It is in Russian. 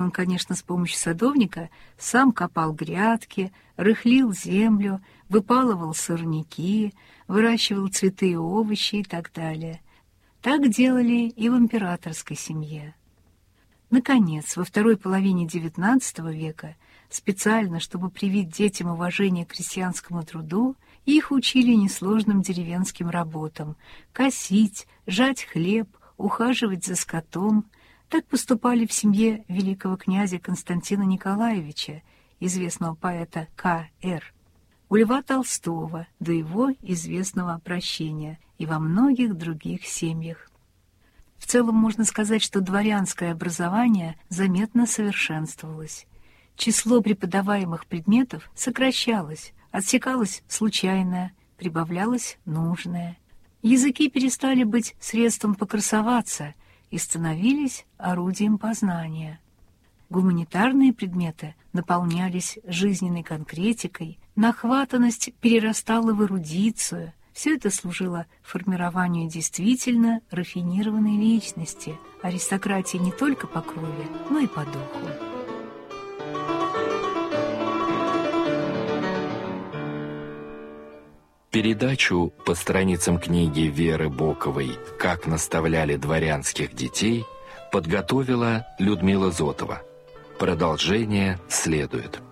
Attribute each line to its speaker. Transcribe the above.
Speaker 1: Он, конечно, с помощью садовника сам копал грядки, рыхлил землю, выпалывал сорняки, выращивал цветы и овощи и так далее. Так делали и в императорской семье. Наконец, во второй половине XIX века, специально, чтобы привить детям уважение к крестьянскому труду, их учили несложным деревенским работам — косить, жать хлеб, ухаживать за скотом. Так поступали в семье великого князя Константина Николаевича, известного поэта К.Р., у Льва Толстого до его известного обращения и во многих других семьях. В целом можно сказать, что дворянское образование заметно совершенствовалось. Число преподаваемых предметов сокращалось, отсекалось случайное, прибавлялось нужное. Языки перестали быть средством покрасоваться и становились орудием познания. Гуманитарные предметы наполнялись жизненной конкретикой, нахватанность перерастала в эрудицию. Все это служило формированию действительно рафинированной личности, аристократии не только по крови, но и по духу.
Speaker 2: Передачу по страницам книги Веры Боковой «Как наставляли дворянских детей» подготовила Людмила Зотова. Продолжение следует.